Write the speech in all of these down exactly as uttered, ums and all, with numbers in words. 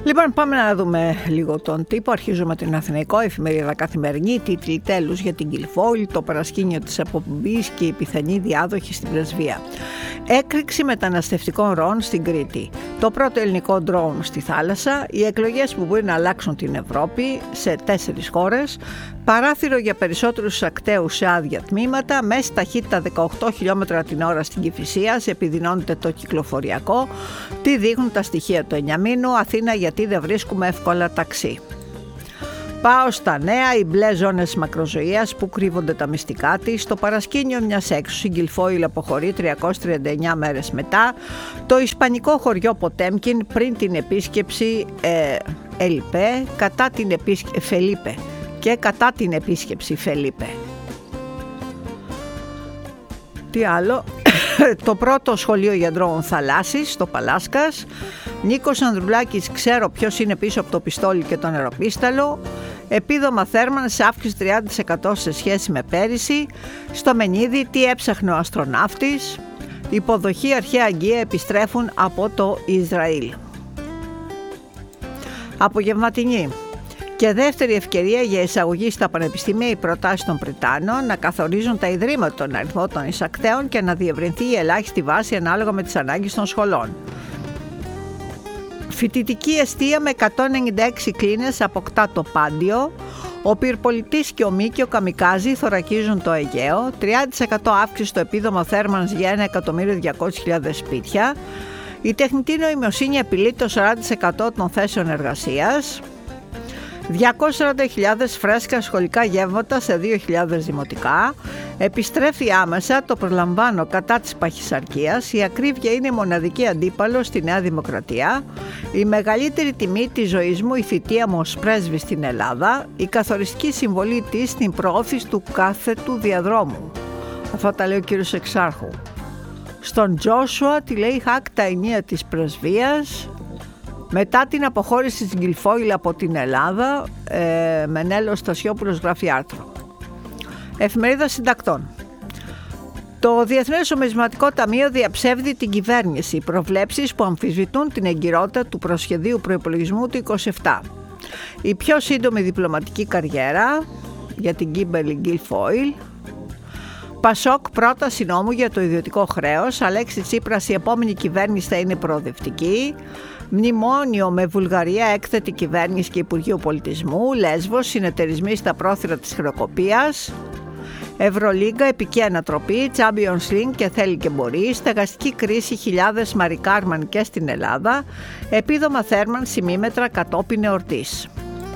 Λοιπόν, πάμε να δούμε λίγο τον τύπο. Αρχίζουμε την Αθηναϊκό, εφημερίδα καθημερινή, τίτλοι τέλους για την Guilfoyle, το παρασκήνιο της αποπομπής και η πιθανή διάδοχη στην πρεσβεία. Έκρηξη μεταναστευτικών ροών στην Κρήτη. Το πρώτο ελληνικό ντρόουν στη θάλασσα. Οι εκλογές που μπορεί να αλλάξουν την Ευρώπη σε τέσσερις χώρες. Παράθυρο για περισσότερους ακταίους σε άδεια τμήματα. Μέση ταχύτητα δεκαοκτώ χιλιόμετρα την ώρα στην Κηφισία. Επιδεινώνεται το κυκλοφοριακό. Τι δείχνουν τα στοιχεία του εννιαμήνου. Αθήνα, γιατί δεν βρίσκουμε εύκολα ταξί. Πάω στα νέα, οι μπλε ζώνες μακροζωίας που κρύβονται τα μυστικά της. Το παρασκήνιο μιας έξωσης, η Guilfoyle αποχωρεί τριακόσιες τριάντα εννιά μέρες μετά. Το ισπανικό χωριό Ποτέμκιν πριν την επίσκεψη ε, Ελιπέ, κατά την επίσκεψη Φελίπε και κατά την επίσκεψη Φελίπε. Τι άλλο? Το πρώτο σχολείο γιατρών θαλάσσης στο Παλάσκας. Νίκος Ανδρουλάκης, ξέρω ποιος είναι πίσω από το πιστόλι και τον αεροπίσταλο. Επίδομα θέρμανσης σε αύξηση τριάντα τοις εκατό σε σχέση με πέρυσι. Στο Μενίδη, τι έψαχνε ο αστροναύτης. Υποδοχή αρχαία αγγεία επιστρέφουν από το Ισραήλ. Απογευματινή. Και δεύτερη ευκαιρία για εισαγωγή στα πανεπιστήμια οι προτάσεις των Πριτάνων να καθορίζουν τα ιδρύματα τον αριθμό των εισακτέων και να διευρυνθεί η ελάχιστη βάση ανάλογα με τις ανάγκες των σχολών. Φοιτητική εστία με εκατόν ενενήντα έξι κλίνες αποκτά το Πάντιο. Ο πυρπολιτής και ο Μίκιο Καμικάζι θωρακίζουν το Αιγαίο. τριάντα τοις εκατό αύξηση στο επίδομα θέρμανσης για ένα εκατομμύριο διακόσιες χιλιάδες σπίτια. Η τεχνητή νοημοσύνη απειλεί το σαράντα τοις εκατό των θέσεων εργασίας. διακόσιες σαράντα χιλιάδες φρέσκα σχολικά γεύματα σε δύο χιλιάδες δημοτικά. Επιστρέφει άμεσα, το προλαμβάνω, κατά της παχυσαρκίας. Η ακρίβεια είναι μοναδική αντίπαλο στη Νέα Δημοκρατία. Η μεγαλύτερη τιμή της ζωής μου, η θητεία μου ως πρέσβη στην Ελλάδα. Η καθοριστική συμβολή της στην προώθηση του κάθετου διαδρόμου. Αυτά τα λέει ο κύριος Εξάρχου. Στον Τζόσουα τη λέει Χακ τα ενία της πρεσβείας. Μετά την αποχώρηση της Guilfoyle από την Ελλάδα, ε, Μενέλος Στασιόπουλος γράφει άρθρο. Εφημερίδα Συντακτών. Το Διεθνές Νομισματικό Ταμείο διαψεύδει την κυβέρνηση. Προβλέψεις που αμφισβητούν την εγκυρότητα του προσχεδίου προϋπολογισμού του είκοσι επτά. Η πιο σύντομη διπλωματική καριέρα για την Kimberly Guilfoyle. Πασόκ, πρόταση νόμου για το ιδιωτικό χρέος. Αλέξη Τσίπρας, η επόμενη κυβέρνηση θα είναι προοδευτική. Μνημόνιο με Βουλγαρία, έκθετη κυβέρνηση και Υπουργείο Πολιτισμού. Λέσβος, συνεταιρισμοί στα πρόθυρα της χρεοκοπίας. Ευρωλίγκα, επική ανατροπή. Champions League και θέλει και μπορεί. Στεγαστική κρίση, χιλιάδες Μαρικάρμαν και στην Ελλάδα. Επίδομα θέρμανση μήμετρα κατόπιν εορτής.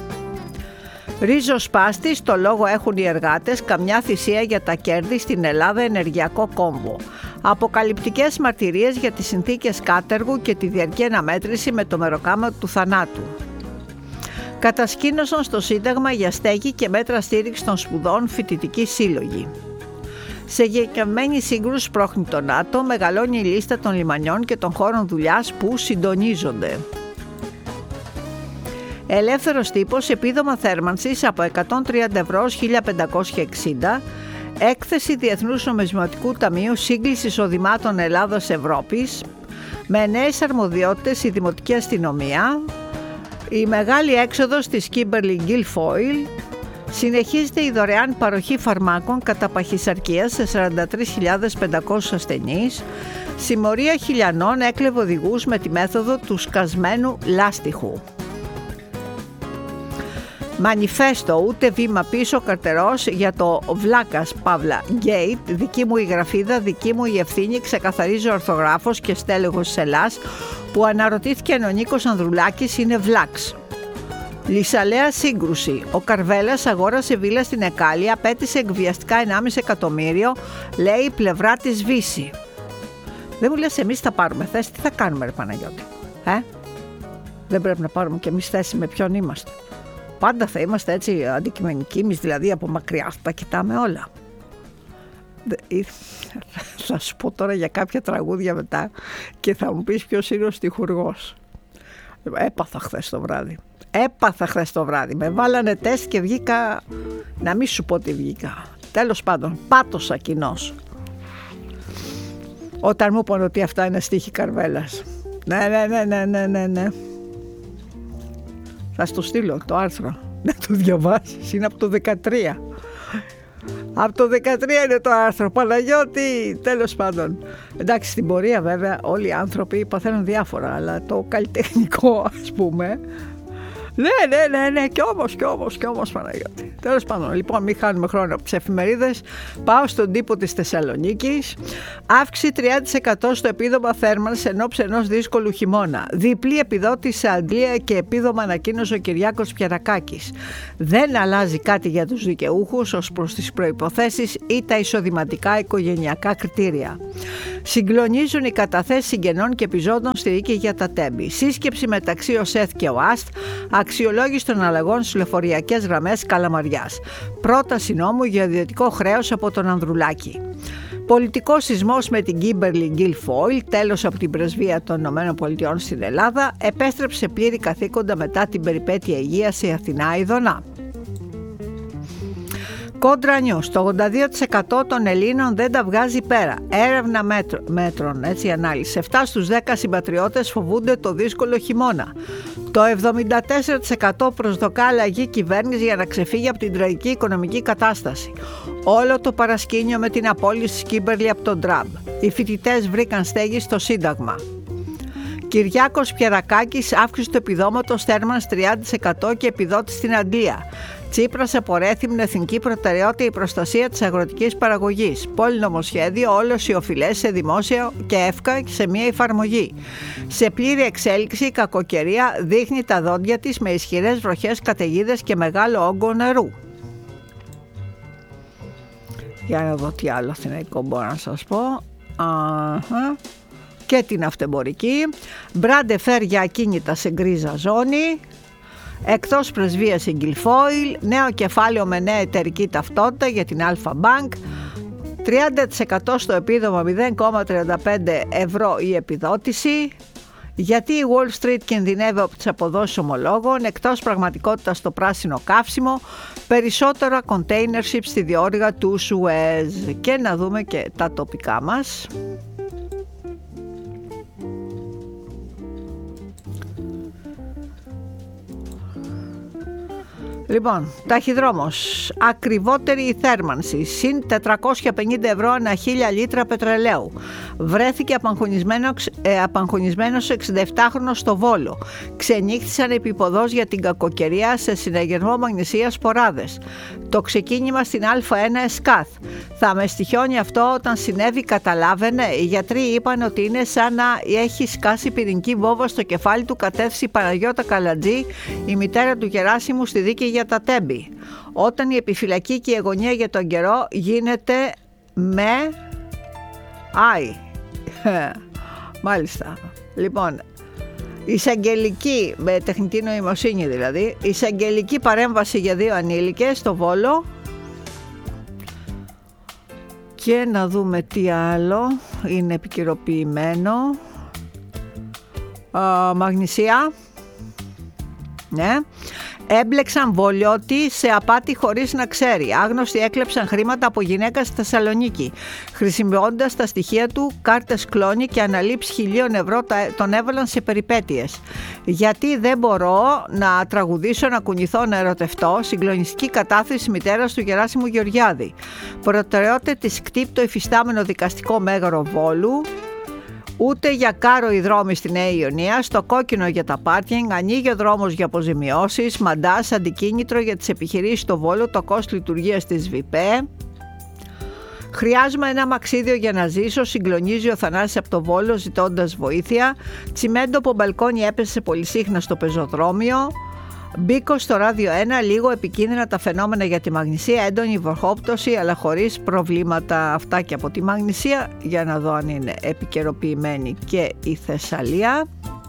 Ρίζος Πάστης, το λόγο έχουν οι εργάτες, καμιά θυσία για τα κέρδη στην Ελλάδα, ενεργειακό κόμβο. Αποκαλυπτικές μαρτυρίες για τις συνθήκες κάτεργου και τη διαρκή αναμέτρηση με το μεροκάμα του θανάτου. Κατασκήνωσαν στο Σύνταγμα για στέγη και μέτρα στήριξη των σπουδών φοιτητικοί σύλλογοι. Σε γενικευμένη σύγκρουση πρόχνει το ΝΑΤΟ, μεγαλώνει η λίστα των λιμανιών και των χώρων δουλειάς που συντονίζονται. Ελεύθερος τύπος, επίδομα θέρμανσης από εκατόν τριάντα ευρώ ως χίλια πεντακόσια εξήντα. Έκθεση Διεθνούς Νομισματικού Ταμείου σύγκληση εισοδημάτων Ελλάδας-Ευρώπης. Με νέες αρμοδιότητες η Δημοτική Αστυνομία. Η μεγάλη έξοδος της Kimberly Guilfoyle. Συνεχίζεται η δωρεάν παροχή φαρμάκων κατά παχυσαρκίας σε σαράντα τρεις χιλιάδες πεντακόσιους ασθενείς. Συμμορία χιλιανών έκλεβε οδηγούς με τη μέθοδο του σκασμένου λάστιχου. Μανιφέστο, ούτε βήμα πίσω, καρτερός για το Βλάκας Παύλα Γκέιτ. Δική μου η γραφίδα, δική μου η ευθύνη, ξεκαθαρίζει ο ορθογράφος και στέλεχος της Ελλάς που αναρωτήθηκε αν ο Νίκος Ανδρουλάκης είναι Βλάξ. Λυσαλέα σύγκρουση. Ο Καρβέλας αγόρασε βίλα στην Εκάλη, απέτησε εκβιαστικά ενάμιση εκατομμύριο, λέει η πλευρά της Βύση. Δεν μου λες εμείς θα πάρουμε θέση, τι θα κάνουμε ρε Παναγιώτη? Ε? Δεν πρέπει να πάρουμε κι εμείς θέση με ποιον είμαστε? Πάντα θα είμαστε έτσι αντικειμενικοί, εμείς δηλαδή από μακριά θα τα κοιτάμε όλα. Θα σου πω τώρα για κάποια τραγούδια μετά και θα μου πεις ποιος είναι ο στιχουργός. Έπαθα χθες το βράδυ. Έπαθα χθες το βράδυ. Με βάλανε τεστ και βγήκα, να μην σου πω τι βγήκα. Τέλος πάντων, πάτωσα κοινός. Όταν μου είπαν ότι αυτά είναι στίχοι Καρβέλας. Ναι, ναι, ναι, ναι, ναι, ναι, ναι. Θα στο στείλω το άρθρο να το διαβάσεις. Είναι από το δεκατρία. Από το δεκατρία είναι το άρθρο, Παναγιώτη. Τέλος πάντων. Εντάξει, στην πορεία βέβαια όλοι οι άνθρωποι παθαίνουν διάφορα, αλλά το καλλιτεχνικό, ας πούμε. Ναι, ναι, ναι, ναι, και όμως, και όμως, και όμως, Παναγιώτη. Τέλος πάντων, λοιπόν, μην χάνουμε χρόνο από τις εφημερίδες. Πάω στον τύπο της Θεσσαλονίκης. Αύξηση τριάντα τοις εκατό στο επίδομα θέρμανσης εν ώψη ενός δύσκολου χειμώνα. Διπλή επιδότηση σε αντλία και επίδομα, ανακοίνωσε ο Κυριάκος Πιερακάκης. Δεν αλλάζει κάτι για τους δικαιούχους ως προς τις προϋποθέσεις ή τα εισοδηματικά οικογενειακά κριτήρια. Συγκλονίζουν οι καταθέσεις συγγενών και επιζώντων στη δίκη για τα Τέμπη. Σύσκεψη μεταξύ ΟΣΕΘ και ΟΑΣΤ. Αξιολόγηση των αλλαγών στις λεωφορειακές γραμμές Καλαμαριάς. Πρόταση νόμου για ιδιωτικό χρέος από τον Ανδρουλάκη. Πολιτικός σεισμός με την Κίμπερλι Γκίλφόιλ, τέλος από την πρεσβεία των ΗΠΑ στην Ελλάδα, επέστρεψε πλήρη καθήκοντα μετά την περιπέτεια υγείας σε Αθηνά Ιδονά. Κόντρα News, το ογδόντα δύο τοις εκατό των Ελλήνων δεν τα βγάζει πέρα. Έρευνα μέτρο, μέτρων, έτσι η ανάλυση. επτά στους δέκα συμπατριώτες φοβούνται το δύσκολο χειμώνα. Το εβδομήντα τέσσερα τοις εκατό προσδοκά αλλαγή κυβέρνηση για να ξεφύγει από την τραγική οικονομική κατάσταση. Όλο το παρασκήνιο με την απόλυση της Κίμπερλι από τον Τραμπ. Οι φοιτητές βρήκαν στέγη στο Σύνταγμα. Κυριάκος Πιερακάκης, αύξηση του επιδόματος θέρμανσης τριάντα τοις εκατό και επιδότηση στην αντλία. Τσίπρας απορρέθυμνη εθνική προτεραιότητα η προστασία της αγροτικής παραγωγής. Πολυνομοσχέδιο, όλος οι οφειλές σε δημόσιο και εύκα σε μία εφαρμογή. Σε πλήρη εξέλιξη η κακοκαιρία δείχνει τα δόντια της με ισχυρές βροχές, καταιγίδες και μεγάλο όγκο νερού. Για να δω τι άλλο αθηναϊκό μπορώ να σας πω. Αχα. Και την αυτεμπορική. Μπράντε φέρ για ακίνητα σε γκρίζα ζώνη. Εκτός πρεσβείας η Γκίλφόιλ. Νέο κεφάλαιο με νέα εταιρική ταυτότητα για την Αλφα Μπάνκ. τριάντα τοις εκατό στο επίδομα, μηδέν κόμμα τριάντα πέντε ευρώ η επιδότηση. Γιατί η Wall Street κινδυνεύει από τις αποδόσεις ομολόγων. Εκτός πραγματικότητας στο πράσινο καύσιμο. Περισσότερα container ships στη διόρυγα του Σουέζ. Και να δούμε και τα τοπικά μας. Λοιπόν, ταχυδρόμος, ακριβότερη η θέρμανση, συν τετρακόσια πενήντα ευρώ ανά χίλια λίτρα πετρελαίου. Βρέθηκε απαγχωνισμένος, ε, απαγχωνισμένος εξηνταεπτάχρονος στο Βόλο. Ξενύχτησαν επιποδός για την κακοκαιρία σε συναγερμό μαγνησίας σποράδες. Το ξεκίνημα στην Α1 ΕΣΚΑΘ. Θα με στοιχιώνει αυτό όταν συνέβη, καταλάβαινε. Οι γιατροί είπαν ότι είναι σαν να έχει σκάσει πυρηνική βόμβα στο κεφάλι του, κατέθεση Παναγιώτα Καλατζή, η μητέρα του Γεράσιμου, στη δίκη για τα Τέμπη. Όταν η επιφυλακή και η αγωνία για τον καιρό γίνεται με άι. Μάλιστα. Λοιπόν, εισαγγελική, με τεχνητή νοημοσύνη δηλαδή, εισαγγελική παρέμβαση για δύο ανήλικες στο Βόλο. Και να δούμε τι άλλο είναι επικαιροποιημένο. Α, Μαγνησία. Ναι. Έμπλεξαν Βολιώτη σε απάτη χωρίς να ξέρει. Άγνωστοι έκλεψαν χρήματα από γυναίκα στη Θεσσαλονίκη. Χρησιμοποιώντας τα στοιχεία του, κάρτες κλόνη και αναλήψεις χιλίων ευρώ τον έβαλαν σε περιπέτειες. Γιατί δεν μπορώ να τραγουδήσω, να κουνηθώ, να ερωτευτώ. Συγκλονιστική κατάθεση μητέρας του Γεράσιμου Γεωργιάδη. Προτεραιότητα της ΚΤΙΠ το υφιστάμενο δικαστικό μέγαρο Βόλου. Ούτε για κάρο οι δρόμοι στη Νέα Ιωνία, στο κόκκινο για τα πάρκινγκ, ανοίγει ο δρόμος για αποζημιώσεις, μαντάς, αντικίνητρο για τις επιχειρήσεις στο Βόλο, το κόστος λειτουργίας της ΒΙΠΕ. Χρειάζομαι ένα μαξίδιο για να ζήσω, συγκλονίζει ο Θανάσης από το Βόλο ζητώντας βοήθεια. Τσιμέντο από μπαλκόνι έπεσε πολυσύχνα στο πεζοδρόμιο. Μπήκω στο Ράδιο ένα, λίγο επικίνδυνα τα φαινόμενα για τη Μαγνησία, έντονη βροχόπτωση αλλά χωρίς προβλήματα. Αυτά και από τη Μαγνησία, για να δω αν είναι επικαιροποιημένη και η Θεσσαλία.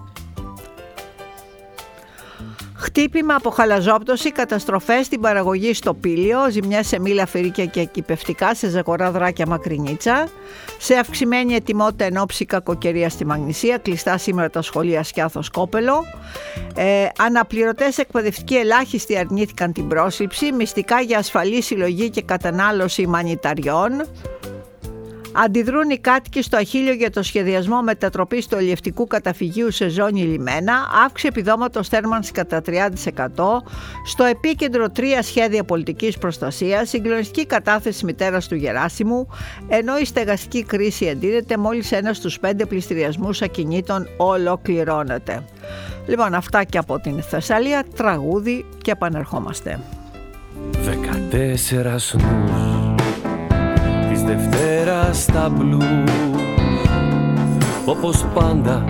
Χτύπημα από χαλαζόπτωση, καταστροφές στην παραγωγή στο Πήλιο, ζημιές σε μήλα, φυρίκια και κυπευτικά σε Ζαγορά, Δράκια, Μακρινίτσα. Σε αυξημένη ετοιμότητα εν ώψη κακοκαιρία στη Μαγνησία, κλειστά σήμερα τα σχολεία Σκιάθος Κόπελο. Ε, αναπληρωτές εκπαιδευτικοί ελάχιστοι αρνήθηκαν την πρόσληψη, μυστικά για ασφαλή συλλογή και κατανάλωση μανιταριών. Αντιδρούν οι κάτοικοι στο Αχίλλειο για το σχεδιασμό μετατροπής του αλλιευτικού καταφυγίου σε ζώνη λιμένα, αύξηση επιδόματος θέρμανσης κατά τριάντα τοις εκατό, στο επίκεντρο τρία σχέδια πολιτικής προστασίας, συγκλονιστική κατάθεση της μητέρας του Γεράσιμου, ενώ η στεγαστική κρίση εντείνεται, μόλις ένας στους πέντε πληστηριασμούς ακινήτων ολοκληρώνεται. Λοιπόν, αυτά και από την Θεσσαλία, τραγούδι και επανερχόμαστε. Δεκατέσσερα σνούς της Δευτέρας στα μπλου, όπως πάντα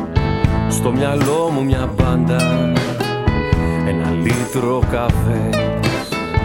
στο μυαλό μου μια μπάντα, ένα λίτρο καφέ